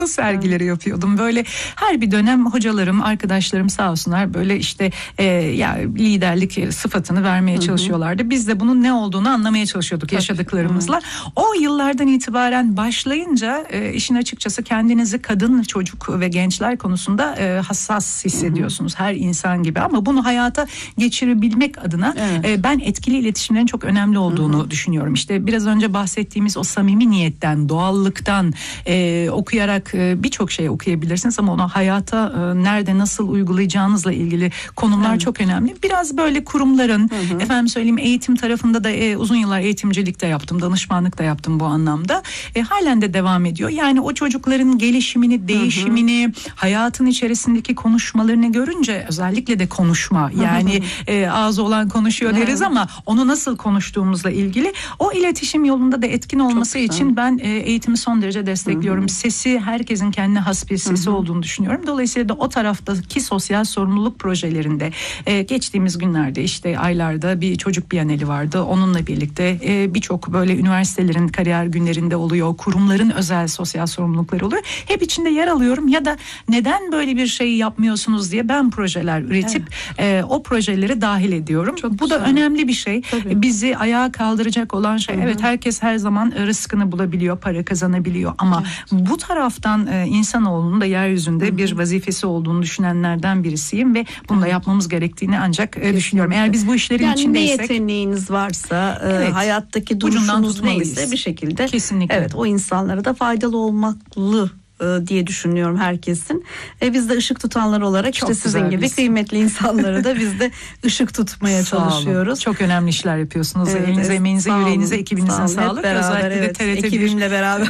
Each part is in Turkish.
sergileri yapıyordum. Böyle her bir dönem hocalarım, arkadaşlarım sağ olsunlar böyle işte ya liderlik sıfatını vermeye çalışıyorlardı. Biz de bunun ne olduğunu anlamaya çalışıyorduk yaşadıklarımızla. O yıllardan itibaren başlayınca işin açıkçası kendinizi kadın, çocuk ve gençler konusunda hassas hissediyorsunuz. Her insan gibi, ama bunu hayata geçirebilmek adına ben etkili iletişimlerin çok önemli olduğunu düşünüyorum. İşte biraz önce bahsettiğimiz o samimi niyetten, doğallıktan okuyarak birçok şey okuyabilirsiniz, ama onu hayata nerede nasıl uygulayacağınızla ilgili konular çok önemli. Biraz böyle kurumların, efendim söyleyeyim, eğitim tarafında da uzun yıllar eğitimcilik de yaptım, danışmanlık da yaptım bu anlamda. Halen de devam ediyor. Yani o çocukların gelişimini, değişimini, hayatın içerisindeki konuşmalarını görünce, özellikle de konuşma, yani ağzı olan konuşuyor deriz ama onu nasıl konuştuğumuzla ilgili o iletişim yolunda da etkin olması için ben eğitimi son derece destekliyorum. Sesi, herkesin kendine has bir sesi olduğunu düşünüyorum. Dolayısıyla da o taraftaki sosyal sorumluluk projelerinde geçtiğimiz günlerde, işte aylarda bir çocuk biyaneli vardı. Onunla birlikte birçok böyle üniversitelerin kariyer günlerinde oluyor. Kurumların özel sosyal sorumlulukları oluyor. Hep içinde yer alıyorum, ya da neden böyle bir şey yapmıyorsunuz diye ben projeler üretip o projeleri dahil ediyorum. Bu da önemli bir şey. Bizi ayağa kaldıracak olan şey, evet, herkes her zaman rızkını bulabiliyor, para kazanabiliyor, ama bu taraftan insanoğlunun da yeryüzünde bir vazifesi olduğunu düşünenlerden birisiyim ve bunu da yapmamız gerektiğini ancak düşünüyorum. Eğer biz bu işlerin içindeysek, ne yeteneğiniz varsa, hayattaki duruşunuz neyse bir şekilde o insanlara da faydalı olmalı diye düşünüyorum herkesin. Biz de ışık tutanlar olarak çok işte sizin gibi kıymetli insanlara da biz de ışık tutmaya çalışıyoruz. Çok önemli işler yapıyorsunuz. Elinize, emeğinize, yüreğinize, ekibinize sağlık. Beraber, özellikle de TRT1. Ekibimle beraber.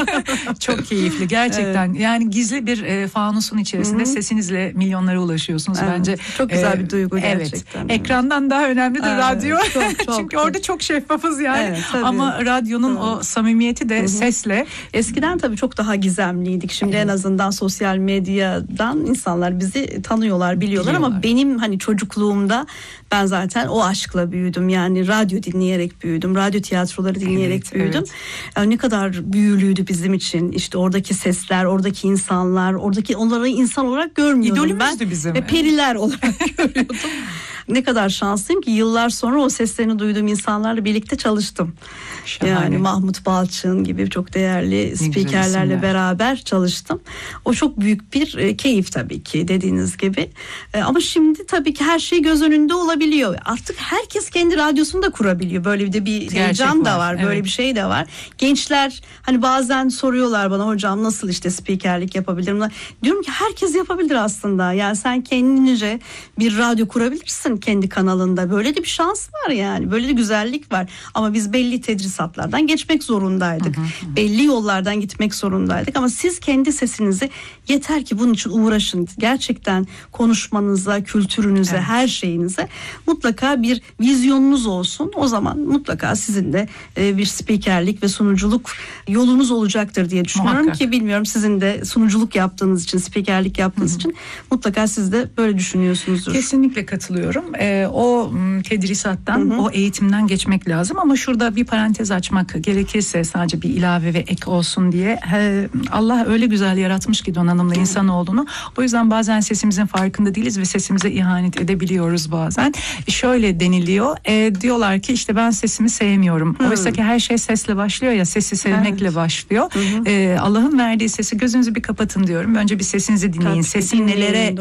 Çok keyifli gerçekten. Yani gizli bir fanusun içerisinde sesinizle milyonlara ulaşıyorsunuz bence. Çok güzel bir duygu gerçekten. Ekrandan daha önemlidir radyo. Çünkü orada çok şeffafız yani. Ama radyonun o samimiyeti de sesle. Eskiden tabii çok daha gizemliydi. Şimdi en azından sosyal medyadan insanlar bizi tanıyorlar, biliyorlar. Ama benim hani çocukluğumda ben zaten o aşkla büyüdüm. Yani radyo dinleyerek büyüdüm. Radyo tiyatroları dinleyerek büyüdüm. Yani ne kadar büyülüydü bizim için. İşte oradaki sesler, oradaki insanlar, onları insan olarak görmüyordum. İdolümüzdü bizim. Ve periler olarak görüyordum. Ne kadar şanslıyım ki yıllar sonra o seslerini duyduğum insanlarla birlikte çalıştım. Yani Mahmut Balçın gibi çok değerli spikerlerle beraber çalıştım. O çok büyük bir keyif tabii ki, dediğiniz gibi. Ama şimdi tabii ki her şey göz önünde olabiliyor. Artık herkes kendi radyosunu da kurabiliyor. Böyle bir heyecan da var. Böyle bir şey de var. Gençler hani bazen soruyorlar bana, hocam nasıl işte spikerlik yapabilirim? Diyorum ki herkes yapabilir aslında. Yani sen kendince bir radyo kurabilirsin kendi kanalında. Böyle de bir şans var yani. Böyle de güzellik var. Ama biz belli tedrisatlardan geçmek zorundaydık. Belli yollardan gitmek zorundaydık. Ama siz kendi sesinizi, yeter ki bunun için uğraşın. Gerçekten konuşmanıza, kültürünüze, her şeyinize mutlaka bir vizyonunuz olsun. O zaman mutlaka sizin de bir spikerlik ve sunuculuk yolunuz olacaktır diye düşünüyorum ki, bilmiyorum, sizin de sunuculuk yaptığınız için, spikerlik yaptığınız için mutlaka siz de böyle düşünüyorsunuzdur. Kesinlikle katılıyorum. O tedrisattan, o eğitimden geçmek lazım, ama şurada bir parantez açmak gerekirse, sadece bir ilave ve ek olsun diye, Allah öyle güzel yaratmış ki donanımlı insanoğlunu. O yüzden bazen sesimizin farkında değiliz ve sesimize ihanet edebiliyoruz bazen. Şöyle deniliyor, diyorlar ki işte ben sesimi sevmiyorum. Oysa ki her şey sesle başlıyor ya, sesi sevmekle başlıyor. Allah'ın verdiği sesi, gözünüzü bir kapatın diyorum. Önce bir sesinizi dinleyin. Sesin nelere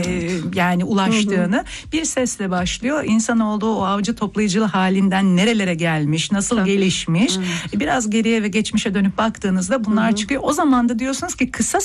yani ulaştığını. Bir sesle başlıyor. İnsanoğlu o avcı toplayıcı halinden nerelere gelmiş, nasıl gelişmiş. Biraz geriye ve geçmişe dönüp baktığınızda bunlar çıkıyor. O zaman da diyorsunuz ki kısa